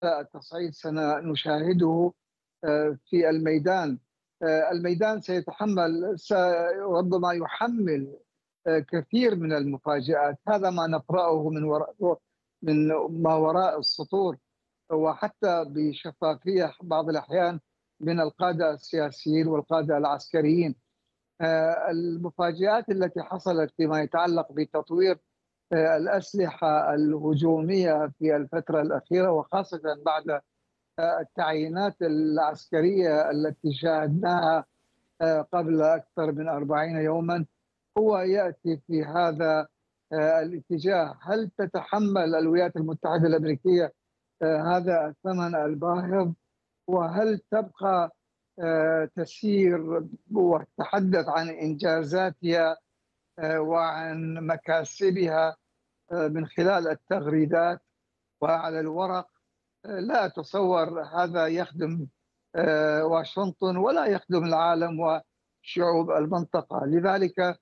التصعيد سنشاهده في الميدان. الميدان ربما يحمل كثير من المفاجآت. هذا ما نقرأه من ما وراء السطور، وحتى بشفافية بعض الأحيان من القادة السياسيين والقادة العسكريين. المفاجآت التي حصلت فيما يتعلق بتطوير الأسلحة الهجومية في الفترة الأخيرة، وخاصة بعد التعيينات العسكرية التي شاهدناها قبل أكثر من 40 يوما، هو يأتي في هذا الاتجاه. هل تتحمل الولايات المتحدة الأمريكية هذا الثمن الباهظ؟ وهل تبقى تسير وتتحدث عن إنجازاتها وعن مكاسبها من خلال التغريدات وعلى الورق؟ لا أتصور هذا يخدم واشنطن ولا يخدم العالم وشعوب المنطقة. لذلك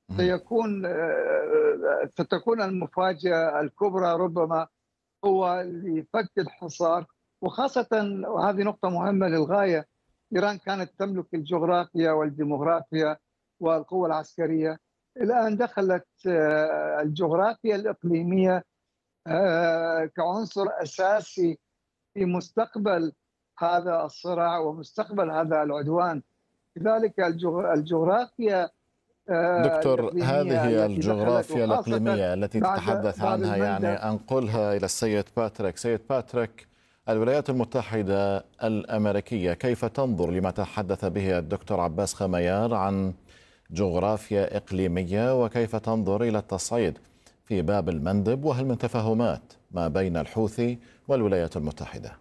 ستكون المفاجأة الكبرى ربما هو لفك الحصار، وخاصة وهذه نقطة مهمة للغاية، إيران كانت تملك الجغرافيا والديموغرافيا والقوة العسكرية. الآن دخلت الجغرافيا الإقليمية كعنصر أساسي في مستقبل هذا الصراع ومستقبل هذا العدوان. لذلك الجغرافيا دكتور، هذه التي دخلت، الجغرافيا وخاصة الإقليمية التي بعد تتحدث باب عنها، يعني المندب. أنقلها إلى السيد باتريك. سيد باتريك، الولايات المتحدة الأمريكية كيف تنظر لما تحدث به الدكتور عباس خميار عن جغرافيا إقليمية، وكيف تنظر إلى التصعيد في باب المندب، وهل من تفاهمات ما بين الحوثي والولايات المتحدة؟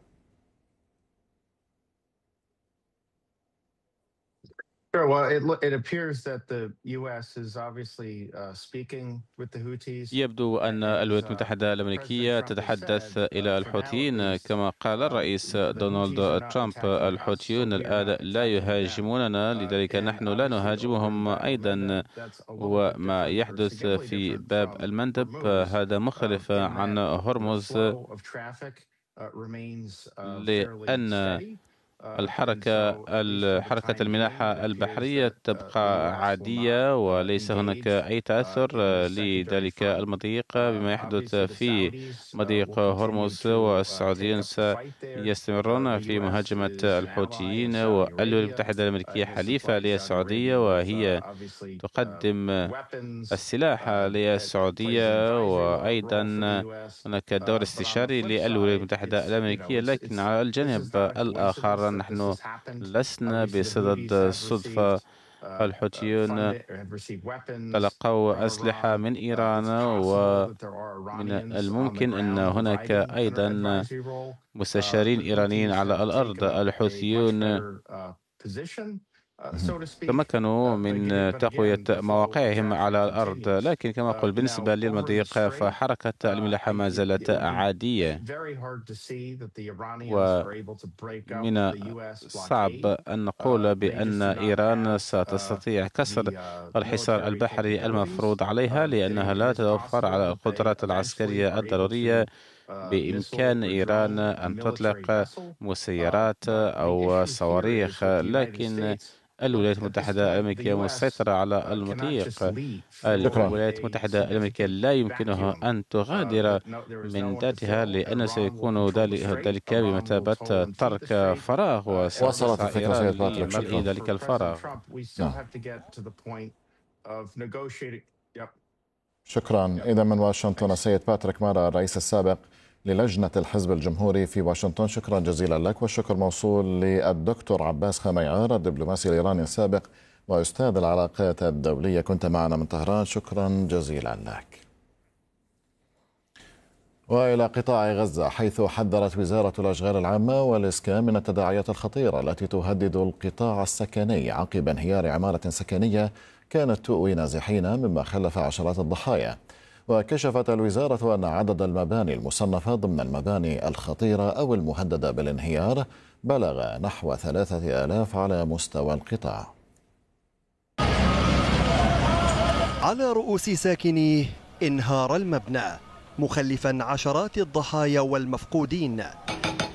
يبدو أن الولايات المتحدة الأمريكية تتحدث إلى الحوثيين. كما قال الرئيس دونالد ترامب، الحوثيون الآن لا يهاجموننا، لذلك نحن لا نهاجمهم أيضا. وما يحدث في باب المندب هذا مختلف عن هرمز، لأن حركة الملاحة البحرية تبقى عادية وليس هناك أي تأثر لذلك المضيق بما يحدث في مضيق هرمز. والسعوديين سيستمرون في مهاجمة الحوثيين، والولايات المتحدة الأمريكية حليفة للسعودية وهي تقدم السلاح للسعودية، وأيضا هناك دور استشاري للولايات المتحدة الأمريكية. لكن على الجانب الآخر نحن لسنا بصدد الصدفة. الحوثيون تلقوا أسلحة من إيران، ومن الممكن أن هناك أيضا مستشارين إيرانيين على الأرض. الحوثيون تمكنوا من تقوية مواقعهم على الأرض، لكن كما قلت بالنسبة للمضيق فحركة الملاحة ما زالت عادية، ومن الصعب أن نقول بأن إيران ستستطيع كسر الحصار البحري المفروض عليها، لأنها لا تتوفر على القدرات العسكرية الضرورية. بإمكان إيران أن تطلق مسيرات أو صواريخ، لكن الولايات المتحدة الأمريكية مسيطرة على المضيق. الولايات المتحدة الأمريكية لا يمكنها أن تغادر من ذاتها، لأنه سيكون ذلك بمثابة ترك فراغ، وصلت الفكرة سيد باتريك. ملء ذلك الفراغ. شكرا. إذا من واشنطن السيد باتريك مارا، الرئيس السابق للجنة الحزب الجمهوري في واشنطن، شكرا جزيلا لك. والشكر موصول للدكتور عباس خميار، الدبلوماسي الإيراني السابق وأستاذ العلاقات الدولية، كنت معنا من طهران، شكرا جزيلا لك. وإلى قطاع غزة، حيث حذرت وزارة الأشغال العامة والإسكان من التداعيات الخطيرة التي تهدد القطاع السكني عقب انهيار عمارة سكنية كانت تؤوي نازحين، مما خلف عشرات الضحايا. وكشفت الوزارة أن عدد المباني المصنفة ضمن المباني الخطيرة أو المهددة بالانهيار بلغ نحو 3000 على مستوى القطاع. على رؤوس ساكنيه انهار المبنى مخلفا عشرات الضحايا والمفقودين.